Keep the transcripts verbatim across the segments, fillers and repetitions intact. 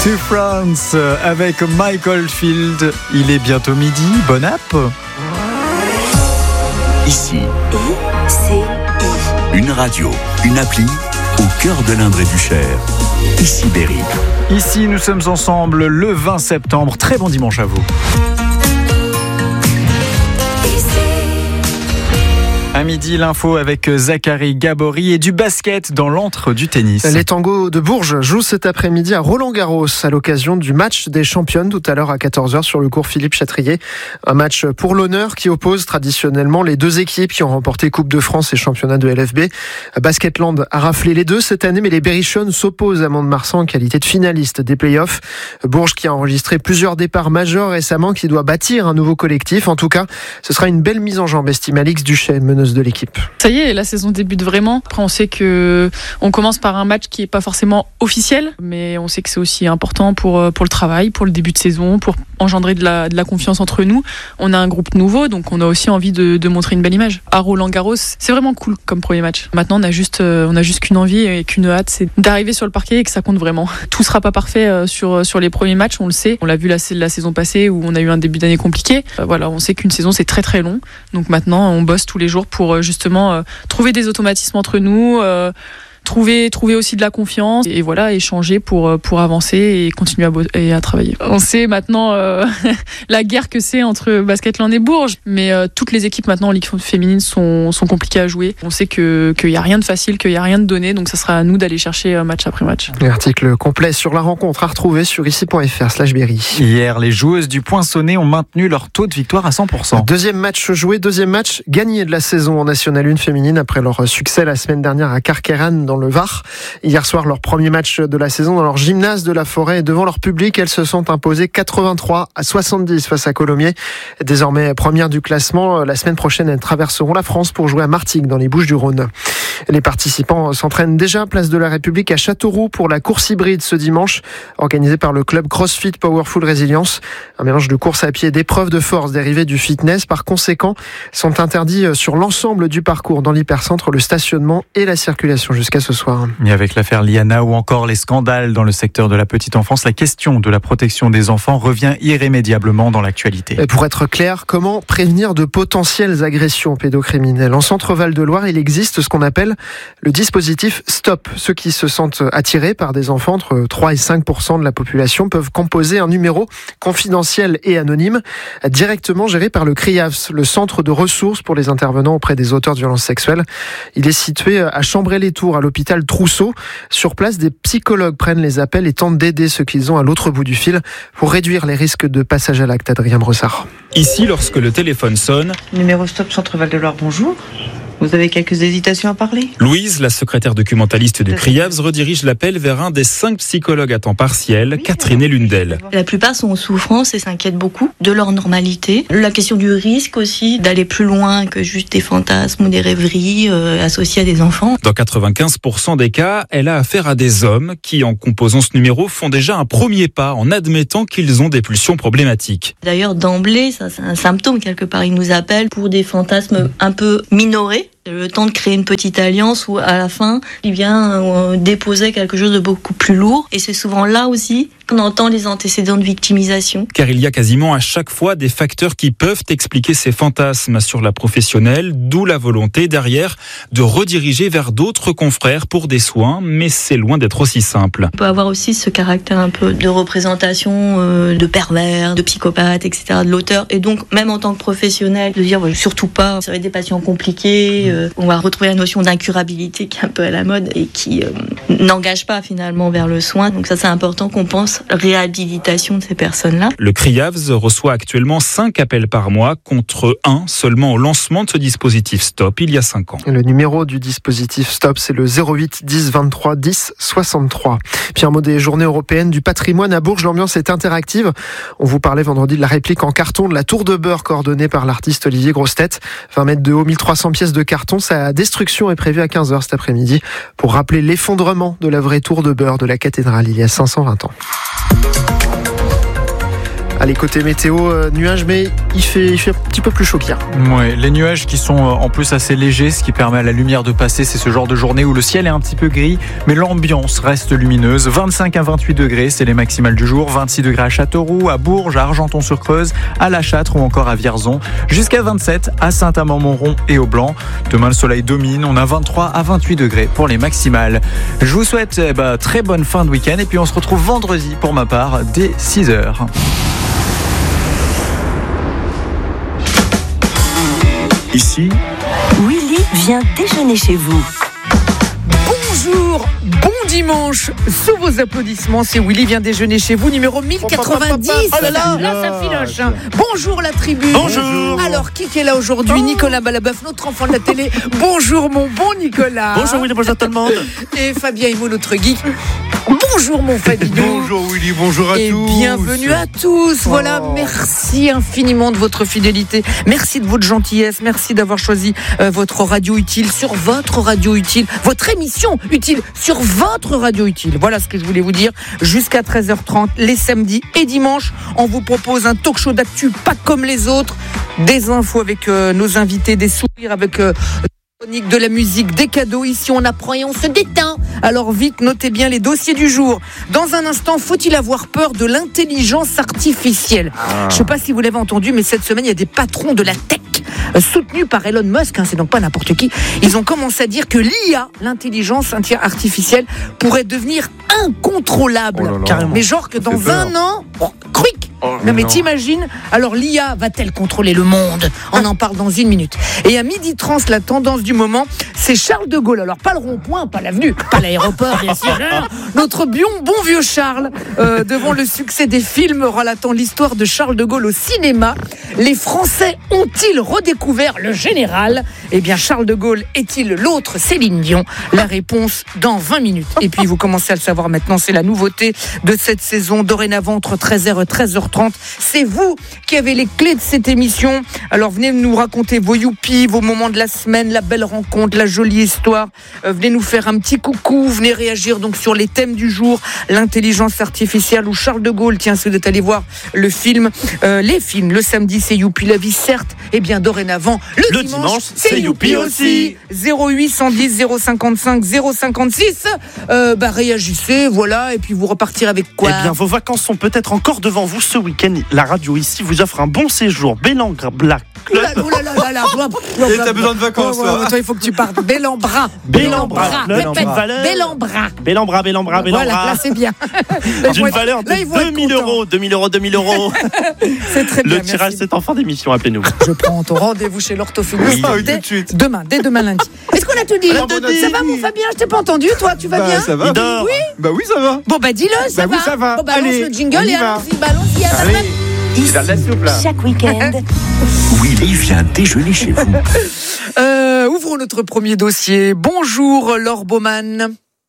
To France avec Mike Oldfield. Il est bientôt midi. Bonne app. Ici, I C I. une radio, une appli au cœur de l'Indre et du Cher. Ici Berry. Ici, nous sommes ensemble le vingt septembre. Très bon dimanche à vous. À midi, l'info avec Zachary Gabory et du basket dans l'antre du tennis. Les tangos de Bourges jouent cet après-midi à Roland-Garros à l'occasion du match des championnes tout à l'heure à quatorze heures sur le cours Philippe Chatrier. Un match pour l'honneur qui oppose traditionnellement les deux équipes qui ont remporté Coupe de France et championnat de L F B. Basketland a raflé les deux cette année, mais les Berrichonnes s'opposent à Mont-de-Marsan en qualité de finaliste des playoffs. Bourges qui a enregistré plusieurs départs majeurs récemment, qui doit bâtir un nouveau collectif. En tout cas, ce sera une belle mise en jambe, estime Alix Duchesne, meneuse de l'équipe. Ça y est, la saison débute vraiment. Après, on sait que on commence par un match qui est pas forcément officiel, mais on sait que c'est aussi important pour pour le travail, pour le début de saison, pour engendrer de la de la confiance entre nous. On a un groupe nouveau, donc on a aussi envie de de montrer une belle image. À Roland-Garros, c'est vraiment cool comme premier match. Maintenant, on a juste on a juste qu'une envie et qu'une hâte, c'est d'arriver sur le parquet et que ça compte vraiment. Tout sera pas parfait sur sur les premiers matchs, on le sait. On l'a vu la la saison passée où on a eu un début d'année compliqué. Voilà, on sait qu'une saison c'est très très long. Donc maintenant, on bosse tous les jours pour justement euh, trouver des automatismes entre nous, euh, trouver trouver aussi de la confiance et voilà, échanger pour pour avancer et continuer à bo- et à travailler. On sait maintenant euh, la guerre que c'est entre Basketland et Bourges, mais euh, toutes les équipes maintenant en Ligue féminine sont sont compliquées à jouer. On sait que qu'il y a rien de facile, qu'il y a rien de donné, donc ça sera à nous d'aller chercher match après match. L'article complet sur la rencontre à retrouver sur ici point f r slash berry. Hier, les joueuses du Poinçonnet ont maintenu leur taux de victoire à cent pour cent. Deuxième match joué, deuxième match gagné de la saison en National un féminine après leur succès la semaine dernière à Carqueiranne dans le Var. Hier soir, leur premier match de la saison dans leur gymnase de la Forêt et devant leur public, elles se sont imposées quatre-vingt-trois à soixante-dix face à Colomiers. Désormais première du classement, la semaine prochaine, elles traverseront la France pour jouer à Martigues dans les Bouches-du-Rhône. Les participants s'entraînent déjà place de la République à Châteauroux pour la course hybride ce dimanche, organisée par le club CrossFit Powerful Resilience. Un mélange de course à pied et d'épreuves de force dérivées du fitness. Par conséquent, sont interdits sur l'ensemble du parcours dans l'hypercentre, le stationnement et la circulation jusqu'à ce soir. Et avec l'affaire Liana ou encore les scandales dans le secteur de la petite enfance, la question de la protection des enfants revient irrémédiablement dans l'actualité. Et pour être clair, comment prévenir de potentielles agressions pédocriminelles ? En Centre-Val de Loire, il existe ce qu'on appelle le dispositif STOP. Ceux qui se sentent attirés par des enfants, entre trois et cinq pour cent de la population, peuvent composer un numéro confidentiel et anonyme, directement géré par le CRIAVS, le centre de ressources pour les intervenants auprès des auteurs de violences sexuelles. Il est situé à Chambray-les-Tours, à l'hôpital Trousseau. Sur place, des psychologues prennent les appels et tentent d'aider ceux qu'ils ont à l'autre bout du fil pour réduire les risques de passage à l'acte. Adrien Brossard. Ici, lorsque le téléphone sonne, numéro Stop Centre-Val de Loire, bonjour. Vous avez quelques hésitations à parler ? Louise, la secrétaire documentaliste du CRIAVS, redirige l'appel vers un des cinq psychologues à temps partiel. Catherine est l'une d'elles. La plupart sont en souffrance et s'inquiètent beaucoup de leur normalité. La question du risque aussi, d'aller plus loin que juste des fantasmes ou des rêveries euh, associées à des enfants. Dans quatre-vingt-quinze pour cent des cas, elle a affaire à des hommes qui, en composant ce numéro, font déjà un premier pas en admettant qu'ils ont des pulsions problématiques. D'ailleurs, d'emblée, ça c'est un symptôme quelque part. Ils nous appellent pour des fantasmes un peu minorés. Le temps de créer une petite alliance où à la fin, il vient euh, déposer quelque chose de beaucoup plus lourd. Et c'est souvent là aussi qu'on entend les antécédents de victimisation. Car il y a quasiment à chaque fois des facteurs qui peuvent expliquer ces fantasmes sur la professionnelle, d'où la volonté derrière de rediriger vers d'autres confrères pour des soins, mais c'est loin d'être aussi simple. On peut avoir aussi ce caractère un peu de représentation euh, de pervers, de psychopathe, et cetera de l'auteur. Et donc, même en tant que professionnel, de dire ouais, surtout pas, ça va être des patients compliqués, euh, on va retrouver la notion d'incurabilité qui est un peu à la mode et qui euh, n'engage pas finalement vers le soin. Donc ça, c'est important qu'on pense réhabilitation de ces personnes-là. Le CRIAVS reçoit actuellement cinq appels par mois contre un seulement au lancement de ce dispositif STOP il y a cinq ans. Le numéro du dispositif STOP, c'est le zéro huit dix vingt-trois dix soixante-trois. Puis un mot des journées européennes du patrimoine à Bourges. L'ambiance est interactive. On vous parlait vendredi de la réplique en carton de la tour de beurre coordonnée par l'artiste Olivier Grossetête. vingt mètres de haut, mille trois cents pièces de carton. Sa destruction est prévue à quinze heures cet après-midi pour rappeler l'effondrement de la vraie tour de beurre de la cathédrale il y a cinq cent vingt ans. Allez, côté météo, euh, nuages, mais il fait, il fait un petit peu plus chaud qu'hier. Ouais, les nuages qui sont en plus assez légers, ce qui permet à la lumière de passer. C'est ce genre de journée où le ciel est un petit peu gris, mais l'ambiance reste lumineuse. vingt-cinq à vingt-huit degrés, c'est les maximales du jour. vingt-six degrés à Châteauroux, à Bourges, à Argenton-sur-Creuse, à La Châtre ou encore à Vierzon. Jusqu'à vingt-sept à Saint-Amand-Montrond et au Blanc. Demain, le soleil domine. On a vingt-trois à vingt-huit degrés pour les maximales. Je vous souhaite eh ben, très bonne fin de week-end et puis on se retrouve vendredi pour ma part dès six heures. Ici, Willy vient déjeuner chez vous. Bonjour, bon dimanche. Sous vos applaudissements, c'est Willy vient déjeuner chez vous, numéro mille quatre-vingt-dix. Oh là là, là, ça filoche. Hein. Bonjour la tribu. Bonjour. Alors, qui est là aujourd'hui? oh. Nicolas Balabœuf, notre enfant de la télé. Bonjour mon bon Nicolas. Bonjour Willy, bonjour tout le monde. Et Fabien Himo, notre geek. Bonjour mon Fabien. Bonjour Willy, bonjour à et tous. Et bienvenue à tous. Oh. Voilà, merci infiniment de votre fidélité. Merci de votre gentillesse. Merci d'avoir choisi euh, votre radio utile sur votre radio utile. Votre émission utile sur votre radio utile. Voilà ce que je voulais vous dire. Jusqu'à treize heures trente, les samedis et dimanches, on vous propose un talk show d'actu pas comme les autres. Des infos avec euh, nos invités, des sourires avec... Euh, de la musique, des cadeaux. Ici on apprend et on se détend. Alors vite, notez bien les dossiers du jour. Dans un instant, faut-il avoir peur de l'intelligence artificielle? ah. Je ne sais pas si vous l'avez entendu, mais cette semaine il y a des patrons de la tech euh, soutenus par Elon Musk, hein, c'est donc pas n'importe qui. Ils ont commencé à dire que l'I A, l'intelligence artificielle, pourrait devenir incontrôlable. Oh là là. Carrément. Mais genre que dans un an, oh, quick. Oh, non mais non. t'imagines? Alors l'I A va-t-elle contrôler le monde? On en parle dans une minute. Et à midi trente, la tendance du moment, c'est Charles de Gaulle. Alors pas le rond-point, pas l'avenue, pas l'aéroport, bien sûr. Notre bon, bon vieux Charles, euh, devant le succès des films relatant l'histoire de Charles de Gaulle au cinéma, les Français ont-ils redécouvert le général? Eh bien Charles de Gaulle est-il l'autre Céline Dion? La réponse dans vingt minutes. Et puis vous commencez à le savoir maintenant, c'est la nouveauté de cette saison. Dorénavant entre treize heures et treize heures trente, c'est vous qui avez les clés de cette émission. Alors venez nous raconter vos youpies, vos moments de la semaine, la belle rencontre, la jolie histoire. Euh, venez nous faire un petit coucou, venez réagir donc sur les thèmes du jour, l'intelligence artificielle ou Charles de Gaulle. Tiens, si vous êtes allé voir le film, euh, les films, le samedi c'est youpi la vie certes, et bien dorénavant le, le dimanche, dimanche c'est, c'est youpi aussi. zéro huit cent dix zéro cinquante-cinq zéro cinquante-six. Euh, bah réagissez, voilà, et puis vous repartirez avec quoi? Eh bien, vos vacances sont peut-être encore devant vous ce week-end. La radio ici vous offre un bon séjour Bélangre Black Club. Oula, oula, oula, oula, oula, oula, Et t'as besoin de vacances, oh, ouais, ouais, toi, il faut que tu partes. Bélambra. Bélambra. Bélambra. Bélambra. Bélambra. Bélambra, Bélambra, Bélambra. Voilà, là, c'est bien. D'une valeur de deux mille euros. deux mille euros, deux mille euros. C'est très bien. Le tirage, c'est en fin d'émission. Appelez-nous. Je prends ton rendez-vous chez l'orthophoniste. Oui, dès, tout de suite. Demain, dès demain lundi. Est-ce qu'on a tout dit? On a tout dit. Ça va, mon Fabien? Je t'ai pas entendu, toi, tu vas bah, bien? Ça va. Il dort. Oui. Bah oui, ça va. Bon, bah dis-le, ça bah va. Oui, ça va. Bon, balance allez, le jingle et allons-y, bah, allons-y, à allez. Ici, la soupe, là. chaque week-end. Willy vient déjeuner chez vous. euh, ouvrons notre premier dossier. Bonjour, Laure Baumann.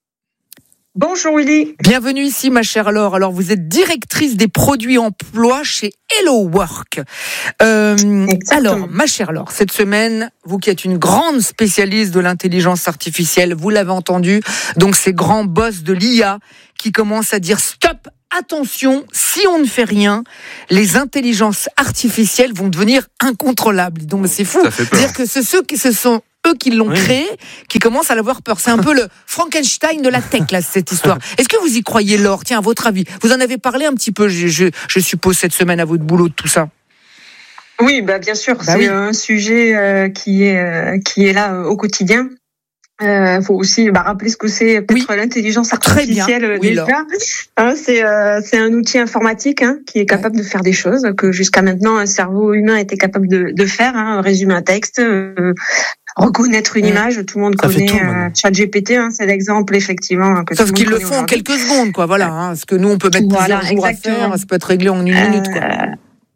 Bonjour Willy. Bienvenue ici ma chère Laure. Alors vous êtes directrice des produits emploi chez Hello Work. Euh, alors ma chère Laure, cette semaine, vous qui êtes une grande spécialiste de l'intelligence artificielle, vous l'avez entendu, donc ces grands boss de l'I A qui commencent à dire stop, attention, si on ne fait rien, les intelligences artificielles vont devenir incontrôlables. Donc c'est fou. C'est-à-dire que c'est ceux qui se sont eux qui l'ont oui. créé, qui commencent à l'avoir peur. C'est un peu le Frankenstein de la tech, là, cette histoire. Est-ce que vous y croyez, Laure? Tiens, à votre avis, vous en avez parlé un petit peu, je, je, je suppose, cette semaine à votre boulot de tout ça. Oui, bah bien sûr, bah c'est oui. un sujet euh, qui est euh, qui est là euh, au quotidien. Il euh, faut aussi bah, rappeler ce que c'est peut-être oui. l'intelligence artificielle oui, déjà. Hein, c'est euh, c'est un outil informatique hein, qui est capable ouais. de faire des choses que jusqu'à maintenant un cerveau humain était capable de, de faire. Hein, résumer un texte, euh, reconnaître une mmh. image. Tout le monde ça connaît euh, ChatGPT, hein, c'est l'exemple effectivement. Que Sauf qu'ils le font en quelques secondes, quoi. Voilà, hein, parce que nous on peut mettre voilà, plusieurs jours à faire, ça peut être réglé en une euh, minute, quoi.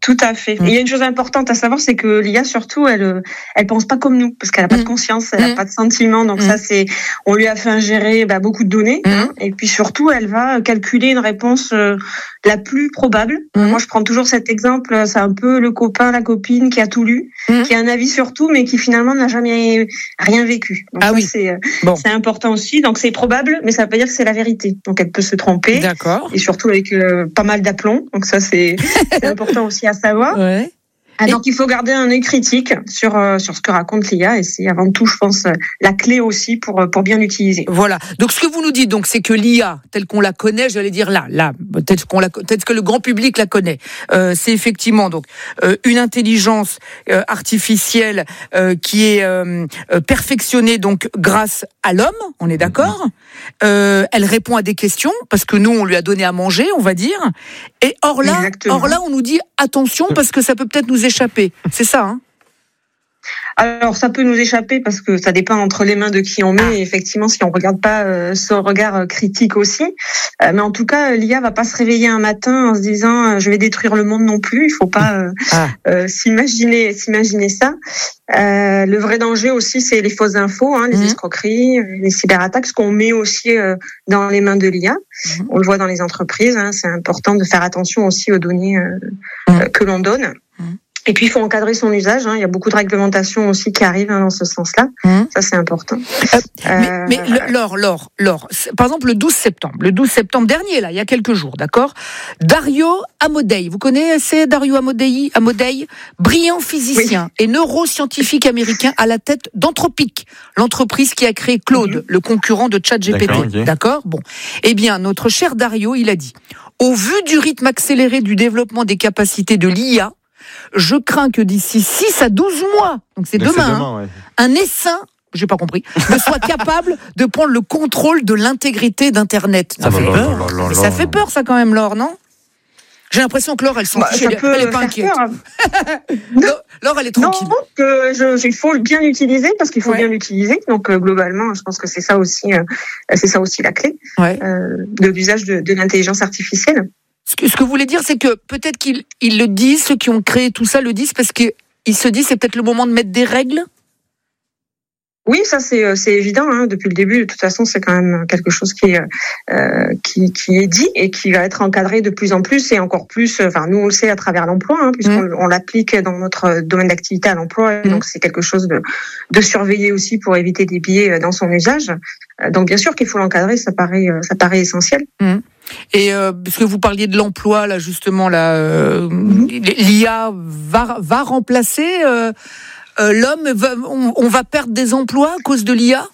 Tout à fait. Mmh. Il y a une chose importante à savoir, c'est que l'I A surtout, elle, elle pense pas comme nous, parce qu'elle a pas mmh. de conscience, elle mmh. a pas de sentiments. Donc mmh. ça, c'est, on lui a fait ingérer bah, beaucoup de données, mmh. hein, et puis surtout, elle va calculer une réponse euh, la plus probable. Mmh. Moi, je prends toujours cet exemple. C'est un peu le copain, la copine qui a tout lu, mmh. qui a un avis sur tout, mais qui finalement n'a jamais rien vécu. Donc ah ça, oui. c'est, bon. c'est important aussi. Donc c'est probable, mais ça veut pas dire que c'est la vérité. Donc elle peut se tromper. D'accord. Et surtout avec euh, pas mal d'aplomb. Donc ça, c'est, c'est important aussi à savoir. Ouais. Ah, donc il faut garder un œil critique sur euh, sur ce que raconte l'I A, et c'est avant tout, je pense, la clé aussi pour pour bien l'utiliser. Voilà. Donc ce que vous nous dites, donc, c'est que l'I A telle qu'on la connaît, j'allais dire là, là, peut-être qu'on la, peut-être que le grand public la connaît. Euh, c'est effectivement donc euh, une intelligence euh, artificielle euh, qui est euh, perfectionnée donc grâce à l'homme. On est d'accord. Euh, elle répond à des questions parce que nous on lui a donné à manger, on va dire. Et or là, Exactement. or là, on nous dit attention parce que ça peut peut-être nous échapper. C'est ça, hein? Alors ça peut nous échapper parce que ça dépend entre les mains de qui on met. Et effectivement, si on regarde pas euh, ce regard critique aussi, euh, mais en tout cas, l'I A va pas se réveiller un matin en se disant euh, je vais détruire le monde non plus. Il faut pas euh, ah. euh, s'imaginer, s'imaginer ça. Euh, le vrai danger aussi, c'est les fausses infos, hein, les mmh. escroqueries, les cyberattaques, ce qu'on met aussi euh, dans les mains de l'I A. Mmh. On le voit dans les entreprises. Hein, c'est important de faire attention aussi aux données euh, mmh. que l'on donne. Mmh. Et puis il faut encadrer son usage. Hein. Il y a beaucoup de réglementations aussi qui arrivent hein, dans ce sens-là. Mmh. Ça c'est important. Euh, euh, mais, mais Laure, Laure, Laure, par exemple le douze septembre, le douze septembre dernier, là, il y a quelques jours, d'accord. Dario Amodei, vous connaissez Dario Amodei, Amodei, brillant physicien oui. et neuroscientifique américain à la tête d'Anthropic, l'entreprise qui a créé Claude, mmh. le concurrent de ChatGPT. D'accord, okay. d'accord. Bon, eh bien notre cher Dario, il a dit, au vu du rythme accéléré du développement des capacités de l'I A, je crains que d'ici six à douze mois, donc c'est demain, c'est demain hein, ouais. un essaim, j'ai pas compris, ne soit capable de prendre le contrôle de l'intégrité d'Internet. Ça, ça fait peur. Là, là, là, ça fait peur, ça quand même, Laure, non? J'ai l'impression que Laure, elle s'en bah, fiche, elle, elle est pas inquiète. Laure, elle est tranquille. Non, que je, il faut bien l'utiliser parce qu'il faut ouais. bien l'utiliser. Donc euh, globalement, je pense que c'est ça aussi, euh, c'est ça aussi la clé ouais. euh, de l'usage de, de l'intelligence artificielle. Ce que, ce que vous voulez dire, c'est que peut-être qu'ils ils le disent, ceux qui ont créé tout ça le disent parce qu'ils se disent c'est peut-être le moment de mettre des règles. Oui, ça c'est c'est évident. Hein. Depuis le début, de toute façon, c'est quand même quelque chose qui est euh, qui qui est dit et qui va être encadré de plus en plus et encore plus. Enfin, nous on le sait à travers l'emploi, hein, puisqu'on mmh. on l'applique dans notre domaine d'activité à l'emploi. Mmh. Donc c'est quelque chose de de surveiller aussi pour éviter des biais dans son usage. Donc bien sûr qu'il faut l'encadrer, ça paraît ça paraît essentiel. Mmh. Et euh, parce que vous parliez de l'emploi là justement là, euh, mmh. l'I A va va remplacer euh, euh, l'homme. Va, on, on va perdre des emplois à cause de l'I A.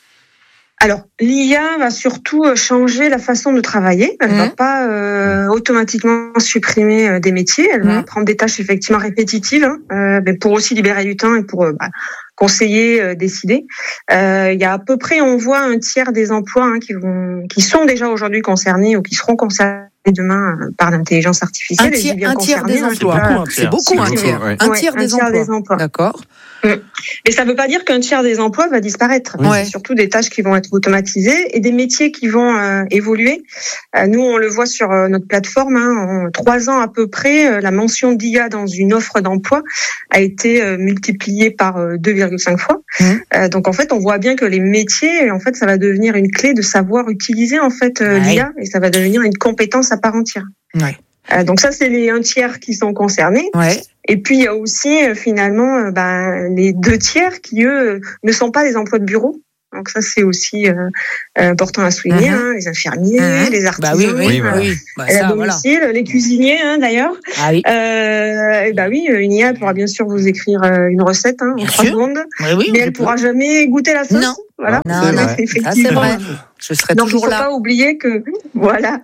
Alors, l'I A va surtout changer la façon de travailler. Elle ne mmh. va pas euh, automatiquement supprimer euh, des métiers. Elle mmh. va prendre des tâches effectivement répétitives, hein, euh, mais pour aussi libérer du temps et pour euh, bah, conseiller, euh, décider. Euh, il y a à peu près, on voit un tiers des emplois hein, qui vont, qui sont déjà aujourd'hui concernés ou qui seront concernés demain par l'intelligence artificielle. Un tiers, un tiers des emplois. C'est beaucoup, un tiers. Ouais. Un tiers, ouais, des, un tiers emplois. des emplois. D'accord. Et ça ne veut pas dire qu'un tiers des emplois va disparaître. Ouais. C'est surtout des tâches qui vont être automatisées et des métiers qui vont euh, évoluer. Euh, nous, on le voit sur euh, notre plateforme. Hein, en trois ans à peu près, euh, la mention d'I A dans une offre d'emploi a été euh, multipliée par euh, deux virgule cinq fois. Mmh. Euh, donc en fait, on voit bien que les métiers, en fait, ça va devenir une clé de savoir utiliser en fait euh, ouais. l'I A et ça va devenir une compétence à part entière. Ouais. Euh, donc ça, c'est les un tiers qui sont concernés. Ouais. Et puis, il y a aussi, euh, finalement, euh, ben, les deux tiers qui, eux, ne sont pas des emplois de bureau. Donc ça, c'est aussi euh, important à souligner. Mmh. Hein, les infirmiers, mmh. les artisans, bah oui, oui, bah oui. Bah ça, à domicile, voilà. les cuisiniers, hein, d'ailleurs. Ah oui. Euh, et bah oui, une I A pourra bien sûr vous écrire une recette hein, en trois secondes, oui, oui, mais elle ne pourra jamais goûter la sauce. Non. Voilà, non, c'est, non, effectivement. Ah, c'est vrai. Je serai Donc, toujours là. Donc, il ne faut pas oublier que, voilà,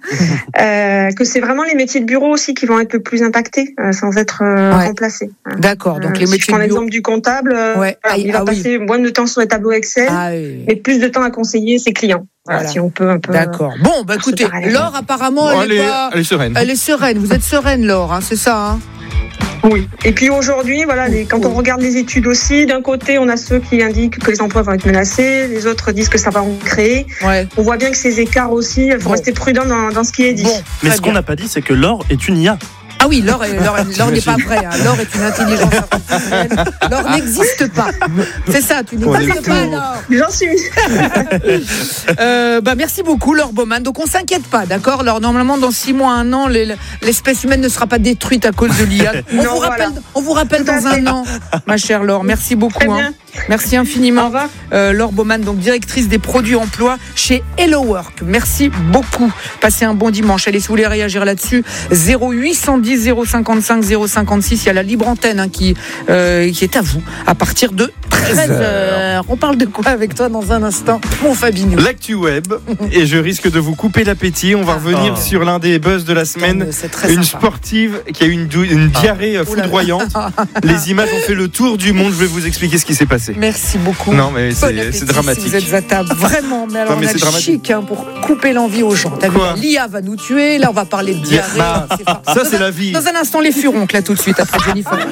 euh, que c'est vraiment les métiers de bureau aussi qui vont être le plus impactés, euh, sans être euh, ouais. remplacés. D'accord. Donc, euh, les si métiers je prends de bureau. l'exemple du comptable, euh, ouais. voilà, ah, il va ah, passer oui. moins de temps sur les tableaux Excel, ah, oui. mais plus de temps à conseiller ses clients. Voilà, voilà. Si on peut un peu. D'accord. Bon, bah écoutez, Laure, apparemment, bon, elle, elle, est est, pas... elle est sereine. Elle est sereine. Vous êtes sereine, Laure, hein, c'est ça, hein? Oui. Et puis aujourd'hui, voilà, les, quand on regarde les études aussi, d'un côté, on a ceux qui indiquent que les emplois vont être menacés, les autres disent que ça va en créer. Ouais. On voit bien que ces écarts aussi, il faut bon. rester prudent dans, dans ce qui est dit. Bon, mais ce qu'on n'a pas dit, c'est que Laure est une I A. Ah oui, Laure, est, Laure, Laure n'est pas vraie. Hein. Laure est une intelligence artificielle. Laure n'existe pas. C'est ça, tu n'existes pas, Laure. J'en suis. euh, bah, merci beaucoup, Laure Baumann. Donc, on ne s'inquiète pas, d'accord, Laure. Normalement, dans six mois, un an, les, l'espèce humaine ne sera pas détruite à cause de l'I A. On, non, vous, rappelle, voilà. on vous rappelle dans un an, ma chère Laure. Merci beaucoup. Hein. Merci infiniment. Au revoir. Euh, Laure Baumann, donc directrice des produits emploi chez Hello Work. Merci beaucoup. Passez un bon dimanche. Allez, si vous voulez réagir là-dessus, zéro huit cent dix zéro cinquante-cinq zéro cinquante-six. Il y a la libre antenne hein, qui, euh, qui est à vous à partir de treize heures. On parle de quoi avec toi dans un instant, mon Fabinho? L'actu web. Et je risque de vous couper l'appétit. On va revenir oh. sur l'un des buzz de la semaine. Une sympa. sportive qui a eu une, dou- une diarrhée ah. foudroyante. Les images ont fait le tour du monde. Je vais vous expliquer ce qui s'est passé. Merci beaucoup. Non, mais c'est, c'est dramatique. Si vous êtes à table, vraiment. Mais alors, non, mais on a c'est le chic hein, pour couper l'envie aux gens. T'as vu, l'I A va nous tuer. Là, on va parler de diarrhée. Bah, ça, c'est la vie. Dans un instant, les furoncles, là, tout de suite, après Jennifer.